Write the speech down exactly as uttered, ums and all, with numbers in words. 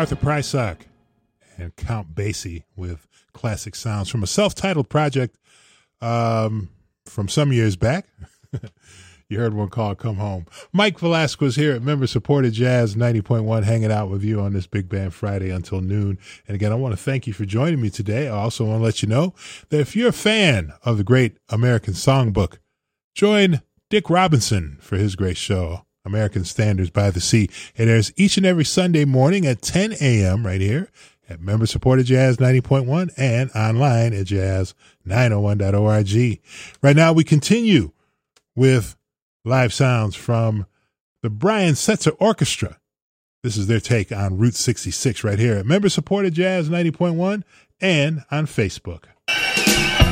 Arthur Prysock and Count Basie with classic sounds from a self-titled project um, from some years back. You heard one called Come Home. Mike Velasquez here at member-supported Jazz ninety point one, hanging out with you on this Big Band Friday until noon. And again, I want to thank you for joining me today. I also want to let you know that if you're a fan of the great American Songbook, join Dick Robinson for his great show, American Standards by the Sea. It airs each and every Sunday morning at ten a.m. right here at member-supported Jazz ninety point one and online at jazz nine oh one dot org. Right now, we continue with live sounds from the Brian Setzer Orchestra. This is their take on Route sixty-six right here at member-supported Jazz ninety point one and on Facebook.